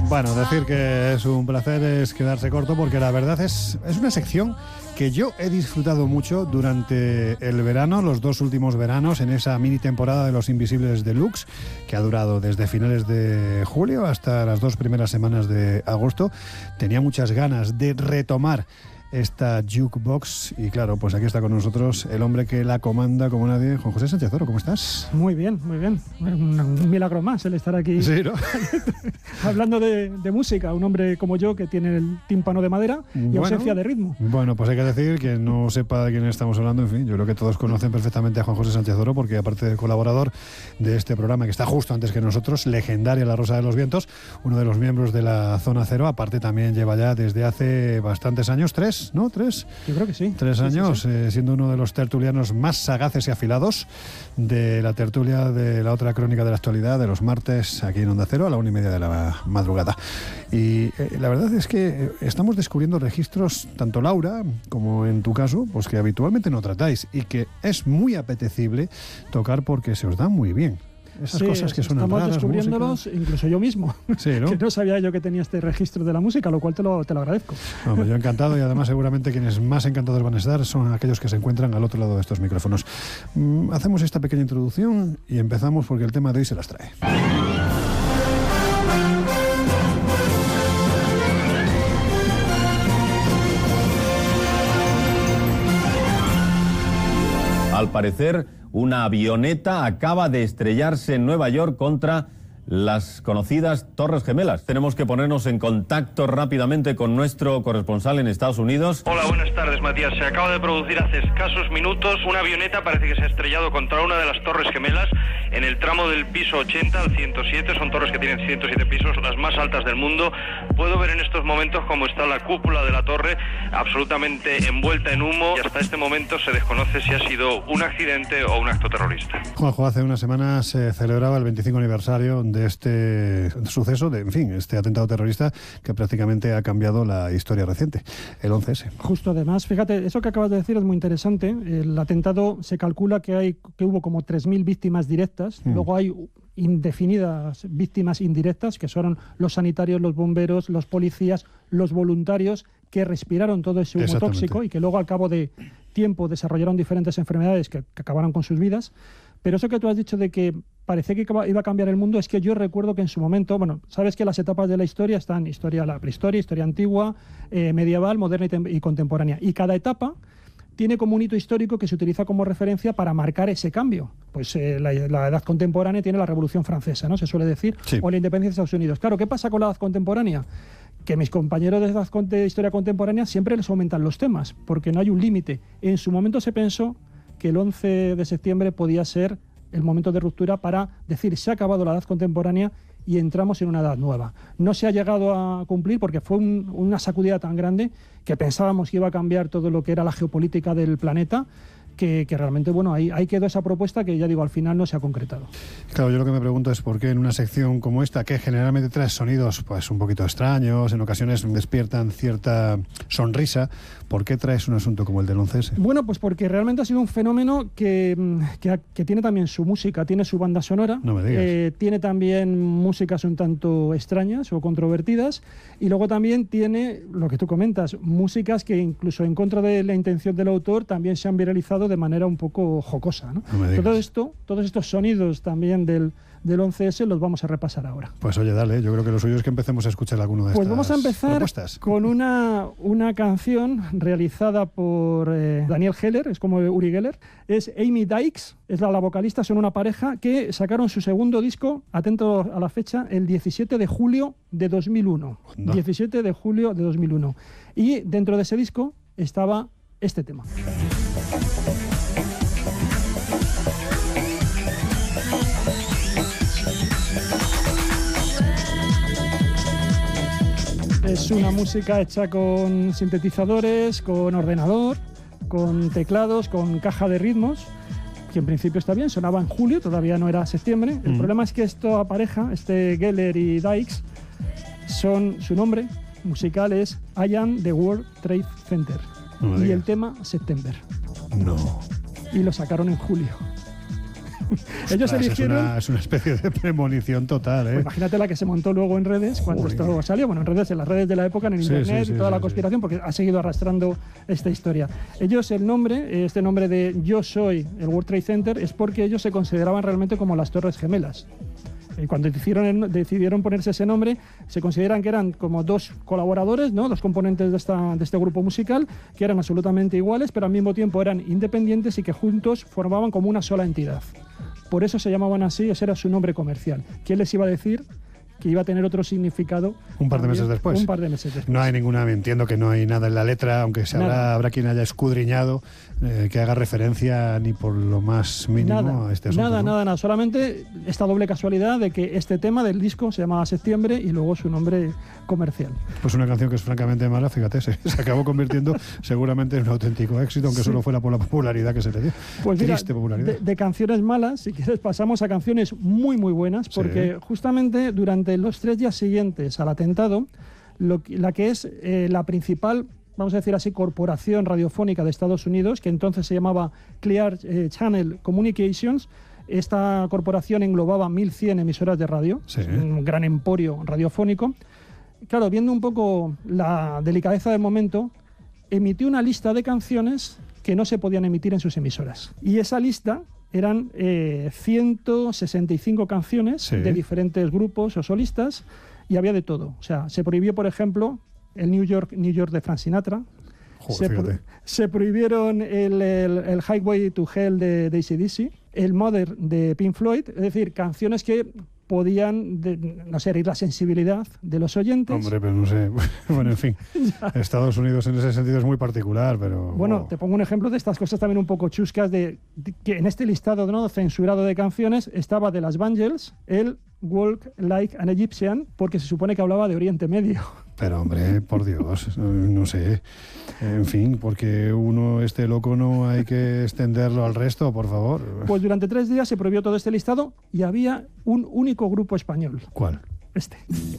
Bueno, decir que es un placer es quedarse corto, porque la verdad es una sección que yo he disfrutado mucho durante el verano, los 2 últimos veranos, en esa mini temporada de Los Invisibles Deluxe, que ha durado desde finales de julio hasta las 2 primeras semanas de agosto. Tenía muchas ganas de retomar esta jukebox y claro, pues aquí está con nosotros el hombre que la comanda como nadie, Juan José Sánchez Oro. ¿Cómo estás? Muy bien, muy bien. Un milagro más el estar aquí. Sí, ¿no? Hablando de música, un hombre como yo que tiene el tímpano de madera y ausencia de ritmo. Bueno, pues hay que decir que no sepa de quién estamos hablando. En fin, yo creo que todos conocen perfectamente a Juan José Sánchez Oro, porque aparte de colaborador de este programa que está justo antes que nosotros, legendaria La Rosa de los Vientos, uno de los miembros de la Zona Cero, aparte también lleva ya desde hace bastantes años, 3, ¿no? 3. Yo creo que sí. 3 años, sí. Siendo uno de los tertulianos más sagaces y afilados de la tertulia de la otra crónica de la actualidad de los martes aquí en Onda Cero a la 1:30 de la madrugada. Y la verdad es que estamos descubriendo registros, tanto Laura como en tu caso, pues que habitualmente no tratáis y que es muy apetecible tocar porque se os da muy bien. Esas cosas que suenan raras, estamos descubriéndolos, música. Incluso yo mismo. Sí, ¿no? Que no sabía yo que tenía este registro de la música, lo cual te lo agradezco. Bueno, yo encantado, y además seguramente quienes más encantados van a estar son aquellos que se encuentran al otro lado de estos micrófonos. Hacemos esta pequeña introducción y empezamos porque el tema de hoy se las trae. Al parecer, una avioneta acaba de estrellarse en Nueva York contra las conocidas Torres Gemelas. Tenemos que ponernos en contacto rápidamente con nuestro corresponsal en Estados Unidos. Hola, buenas tardes, Matías. Se acaba de producir hace escasos minutos una avioneta, parece que se ha estrellado contra una de las Torres Gemelas en el tramo del piso 80 al 107. Son torres que tienen 107 pisos, las más altas del mundo. Puedo ver en estos momentos cómo está la cúpula de la torre absolutamente envuelta en humo, y hasta este momento se desconoce si ha sido un accidente o un acto terrorista. Juanjo, hace unas semanas se celebraba el 25 aniversario de este suceso, este atentado terrorista que prácticamente ha cambiado la historia reciente, el 11S. Justo, además, fíjate, eso que acabas de decir es muy interesante. El atentado se calcula que hubo como 3.000 víctimas directas, luego hay indefinidas víctimas indirectas, que son los sanitarios, los bomberos, los policías, los voluntarios que respiraron todo ese humo tóxico y que luego al cabo de tiempo desarrollaron diferentes enfermedades que acabaron con sus vidas. Pero eso que tú has dicho de que parecía que iba a cambiar el mundo, es que yo recuerdo que en su momento, bueno, sabes que las etapas de la historia están la prehistoria, historia antigua, medieval, moderna y contemporánea. Y cada etapa tiene como un hito histórico que se utiliza como referencia para marcar ese cambio. Pues la edad contemporánea tiene la Revolución Francesa, ¿no? Se suele decir, sí. O la independencia de Estados Unidos. Claro, ¿qué pasa con la edad contemporánea? Que mis compañeros de historia contemporánea siempre les aumentan los temas, porque no hay un límite. En su momento se pensó que el 11 de septiembre podía ser el momento de ruptura para decir se ha acabado la edad contemporánea y entramos en una edad nueva. No se ha llegado a cumplir porque fue una sacudida tan grande que pensábamos que iba a cambiar todo lo que era la geopolítica del planeta, que realmente, bueno, ahí quedó esa propuesta que, ya digo, al final no se ha concretado. Claro, yo lo que me pregunto es por qué en una sección como esta, que generalmente trae sonidos pues un poquito extraños, en ocasiones despiertan cierta sonrisa, ¿por qué traes un asunto como el del 11S? Bueno, pues porque realmente ha sido un fenómeno que tiene también su música, tiene su banda sonora, no me digas. Tiene también músicas un tanto extrañas o controvertidas, y luego también tiene, lo que tú comentas, músicas que incluso en contra de la intención del autor también se han viralizado de manera un poco jocosa, ¿no? Todos estos sonidos también del 11S los vamos a repasar ahora. Pues oye, dale, yo creo que lo suyo es que empecemos a escuchar alguno de estas propuestas. Pues vamos a empezar con una canción realizada por Daniel Geller, es como Uri Geller, es Amy Dykes, es la vocalista, son una pareja que sacaron su segundo disco, atento a la fecha, el 17 de julio de 2001. No. 17 de julio de 2001. Y dentro de ese disco estaba este tema. Es una música hecha con sintetizadores, con ordenador, con teclados, con caja de ritmos, que en principio está bien, sonaba en julio, todavía no era septiembre. El problema es que esta pareja, Geller y Dykes, su nombre musical es I Am the World Trade Center. No y el tema September. No. Y lo sacaron en julio. Ellos eligieron... Es una especie de premonición total, ¿eh? Pues imagínate la que se montó luego en redes cuando esto salió. Bueno, en las redes de la época, en el internet y toda la conspiración, porque ha seguido arrastrando esta historia. Ellos, este nombre de Yo Soy el World Trade Center, es porque ellos se consideraban realmente como las Torres Gemelas. Y cuando decidieron ponerse ese nombre, se consideran que eran como dos colaboradores, ¿no? Dos componentes de este grupo musical, que eran absolutamente iguales, pero al mismo tiempo eran independientes y que juntos formaban como una sola entidad. Por eso se llamaban así, ese era su nombre comercial. ¿Quién les iba a decir que iba a tener otro significado? Un par de meses después. Un par de meses después. No hay entiendo que no hay nada en la letra, aunque habrá quien haya escudriñado, que haga referencia ni por lo más mínimo a este asunto. Nada. Solamente esta doble casualidad de que este tema del disco se llamaba Septiembre y luego su nombre comercial. Pues una canción que es francamente mala, fíjate, se acabó convirtiendo seguramente en un auténtico éxito, aunque solo fuera por la popularidad que se le dio. Pues triste mira, popularidad. De canciones malas, si quieres, pasamos a canciones muy, muy buenas, porque justamente durante los 3 días siguientes al atentado, la que es la principal, vamos a decir así, corporación radiofónica de Estados Unidos, que entonces se llamaba Clear Channel Communications. Esta corporación englobaba 1.100 emisoras de radio, un gran emporio radiofónico. Claro, viendo un poco la delicadeza del momento, emitió una lista de canciones que no se podían emitir en sus emisoras. Y esa lista eran 165 canciones de diferentes grupos o solistas, y había de todo. O sea, se prohibió, por ejemplo, el New York de Frank Sinatra. Se prohibieron el Highway to Hell de AC/DC, el Mother de Pink Floyd, es decir, canciones que podían, no sé, herir la sensibilidad de los oyentes. Hombre, pero no sé. Bueno, en fin. Estados Unidos en ese sentido es muy particular, pero... Bueno, te pongo un ejemplo de estas cosas también un poco chuscas, de que en este listado, ¿no?, censurado de canciones estaba de las Bangles el Walk Like an Egyptian, porque se supone que hablaba de Oriente Medio. Pero hombre, por Dios, no sé. En fin, porque uno esté loco no hay que extenderlo al resto, por favor. Pues durante 3 días se prohibió todo este listado y había un único grupo español. ¿Cuál? Este.